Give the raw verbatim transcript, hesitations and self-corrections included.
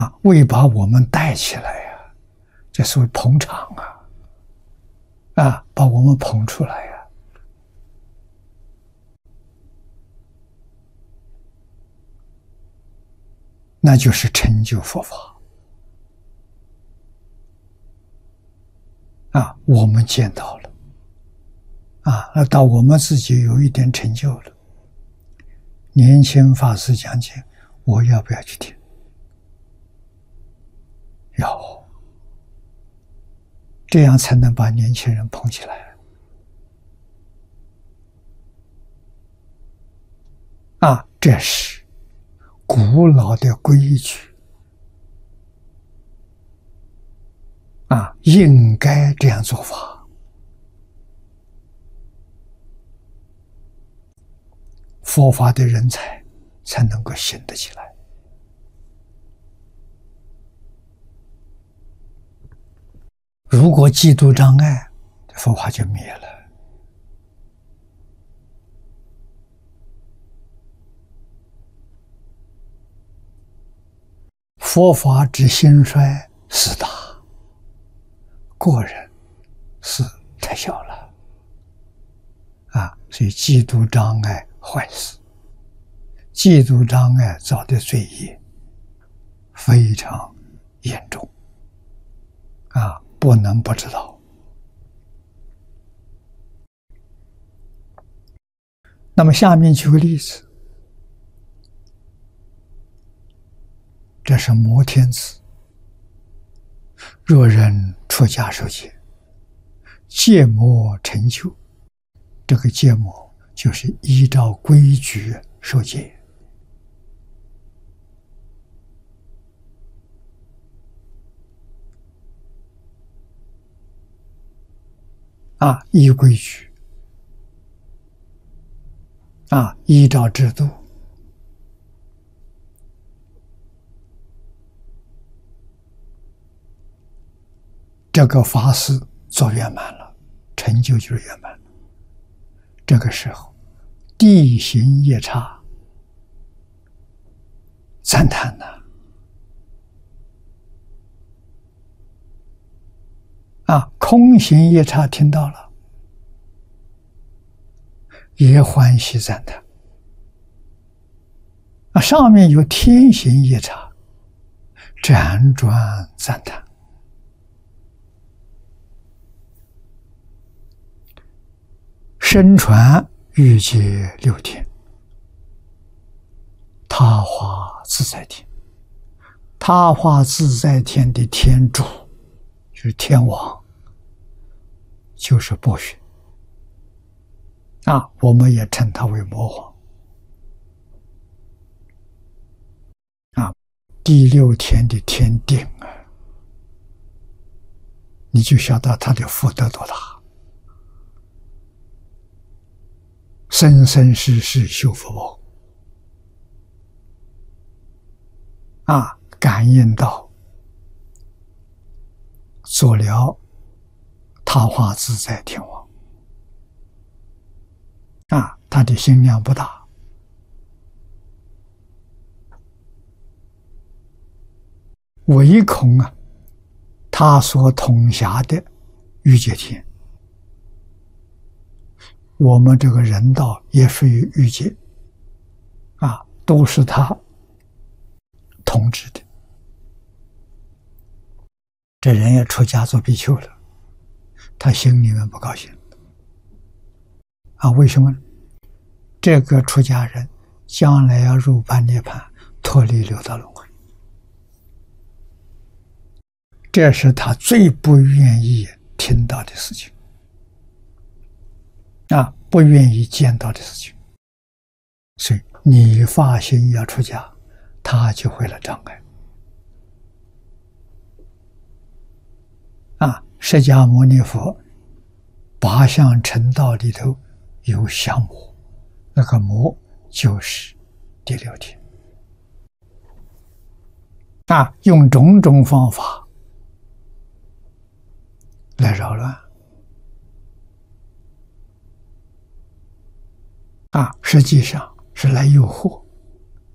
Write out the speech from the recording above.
为把我们带起来呀、这是为捧场啊，啊，把我们捧出来呀、那就是成就佛法啊！我们见到了啊，那到我们自己有一点成就了。年轻法师讲解，我要不要去听？要，这样才能把年轻人捧起来啊！这是古老的规矩啊，应该这样做法。佛法的人才才能够行得起来。如果嫉妒障碍，佛法就灭了。佛法之兴衰是大，个人是太小了啊！所以嫉妒障碍坏事，嫉妒障碍造的罪业非常严重啊，不能不知道。那么下面举个例子，这是摩天子，若人出家受戒，戒魔成就，这个戒魔就是依照规矩受戒啊，依规矩啊，依照制度，这个法事做圆满了，成就就是圆满了。这个时候，地行夜叉赞叹呐、啊，啊，空行夜叉听到了，也欢喜赞叹。啊，上面有天行夜叉，辗转赞叹。身传欲界六天，他化自在天，他化自在天的天主就是天王，就是波旬啊，我们也称他为魔王啊。第六天的天定啊，你就晓得他的福德多大。生生世世修福报啊，感应到做了他化自在天王啊，他的心量不大，唯恐啊他所统辖的欲界天，我们这个人道也属于欲界啊，都是他统治的。这人也出家做比丘了，他心里面不高兴啊？为什么呢？这个出家人将来要入般涅槃，脱离六道轮回，这是他最不愿意听到的事情啊，不愿意见到的事情。所以你发心要出家，他就会来障碍啊。释迦牟尼佛八相成道里头有降魔，那个魔就是第六天啊，用种种方法来扰乱啊，实际上是来诱惑